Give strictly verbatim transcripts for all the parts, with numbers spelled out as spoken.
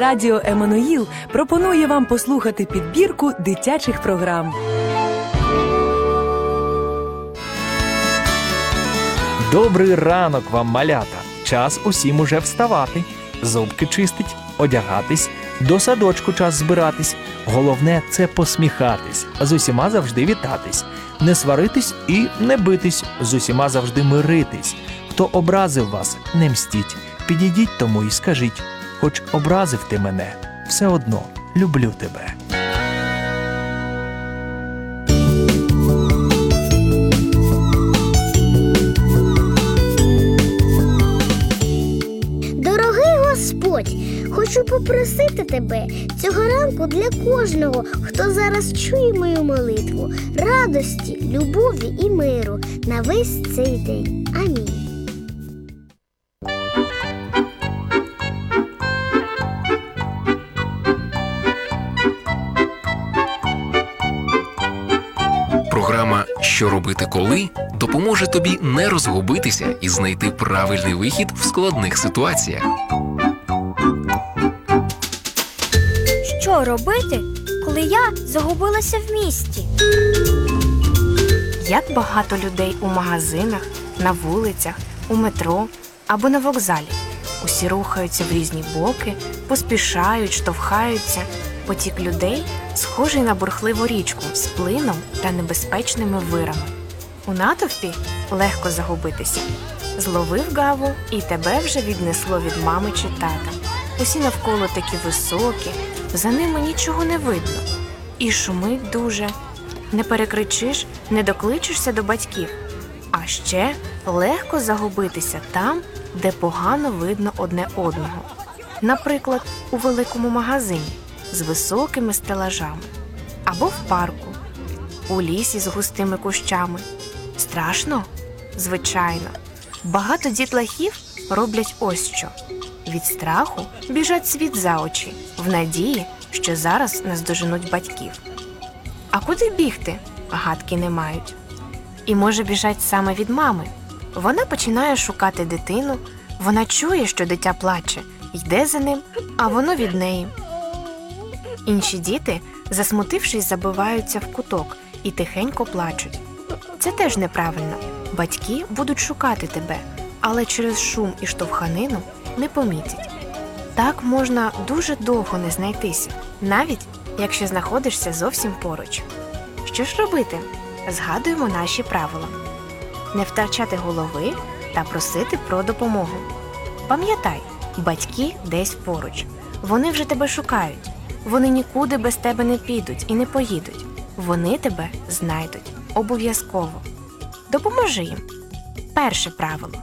Радіо Еммануїл пропонує вам послухати підбірку дитячих програм. Добрий ранок вам, малята! Час усім уже вставати, зубки чистить, одягатись, до садочку час збиратись. Головне – це посміхатись, з усіма завжди вітатись, не сваритись і не битись, з усіма завжди миритись. Хто образив вас, не мстіть, підійдіть тому і скажіть: хоч образив ти мене, все одно люблю тебе. Господь, хочу попросити тебе цього ранку для кожного, хто зараз чує мою молитву, радості, любові і миру на весь цей день. Амінь. Програма «Що робити коли» допоможе тобі не розгубитися і знайти правильний вихід в складних ситуаціях. Що робити, коли я загубилася в місті? Як багато людей у магазинах, на вулицях, у метро або на вокзалі. Усі рухаються в різні боки, поспішають, штовхаються. Потік людей схожий на бурхливу річку з плином та небезпечними вирами. У натовпі легко загубитися. Зловив гаву, і тебе вже віднесло від мами чи тата. Усі навколо такі високі, за ними нічого не видно. І шумить дуже. Не перекричиш, не докличешся до батьків. А ще легко загубитися там, де погано видно одне одного. Наприклад, у великому магазині з високими стелажами. Або в парку, у лісі з густими кущами. Страшно? Звичайно. Багато дітлахів роблять ось що. Від страху біжать світ за очі, в надії, що зараз наздоженуть батьків. А куди бігти? Гадки не мають. І може біжать саме від мами. Вона починає шукати дитину, вона чує, що дитя плаче, йде за ним, а воно від неї. Інші діти, засмутившись, забиваються в куток і тихенько плачуть. Це теж неправильно. Батьки будуть шукати тебе, але через шум і штовханину не помітять. Так можна дуже довго не знайтися, навіть якщо знаходишся зовсім поруч. Що ж робити? Згадуємо наші правила. Не втрачати голови та просити про допомогу. Пам'ятай, батьки десь поруч. Вони вже тебе шукають. Вони нікуди без тебе не підуть і не поїдуть. Вони тебе знайдуть. Обов'язково. Допоможи їм. Перше правило.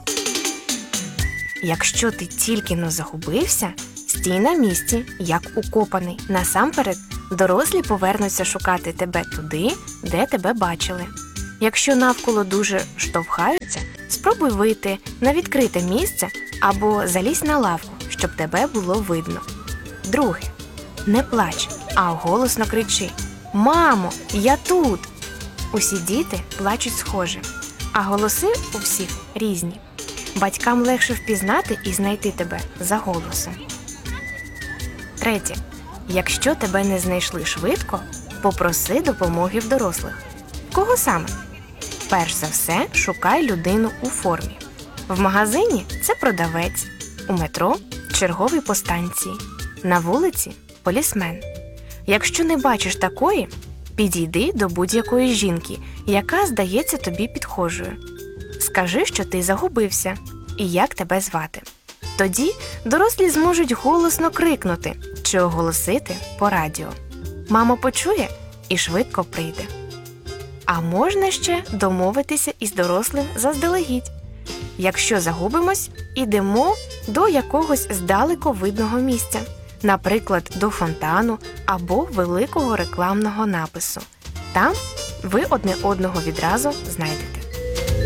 Якщо ти тільки-но загубився, стій на місці, як укопаний. Насамперед, дорослі повернуться шукати тебе туди, де тебе бачили. Якщо навколо дуже штовхаються, спробуй вийти на відкрите місце або залізь на лавку, щоб тебе було видно. Друге. Не плач, а голосно кричи: «Мамо, я тут!» Усі діти плачуть схоже, а голоси у всіх різні. Батькам легше впізнати і знайти тебе за голосом. Третє. Якщо тебе не знайшли швидко, попроси допомоги в дорослих. Кого саме? Перш за все, шукай людину у формі. В магазині – це продавець, у метро – черговий по станції, на вулиці – полісмен. Якщо не бачиш такої, підійди до будь-якої жінки, яка здається тобі підхожою. Скажи, що ти загубився і як тебе звати. Тоді дорослі зможуть голосно крикнути чи оголосити по радіо. Мама почує і швидко прийде. А можна ще домовитися із дорослим заздалегідь. Якщо загубимось, ідемо до якогось здалеку видного місця, наприклад, до фонтану або великого рекламного напису. Там ви одне одного відразу знайдете.